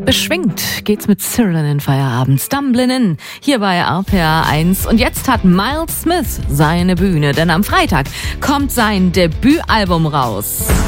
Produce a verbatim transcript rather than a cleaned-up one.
Beschwingt geht's mit Cyril in den Feierabend. Stumblin' In, hier bei R P R eins. Und jetzt hat Miles Smith seine Bühne, denn am Freitag kommt sein Debütalbum raus.